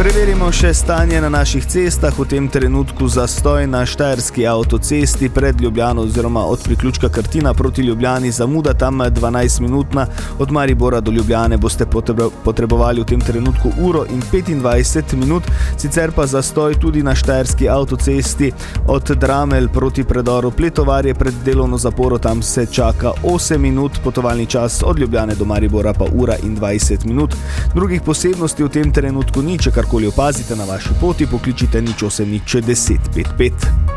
Preverimo še stanje na naših cestah. V tem trenutku zastoj na štajerski avtocesti pred Ljubljano oziroma od priključka Krtina proti Ljubljani, zamuda tam 12-minutna. Od Maribora do Ljubljane boste potrebovali v tem trenutku 1:25 minut. Sicer pa zastoj tudi na štajerski avtocesti od Dramelj proti predoru Pletovarje pred delovno zaporo. Tam se čaka 8 minut, potovalni čas od Ljubljane do Maribora pa 1:20 minut. Drugih posebnosti v tem trenutku ni. Če karkoli opazite na vaši poti, pokličite 08 10 55.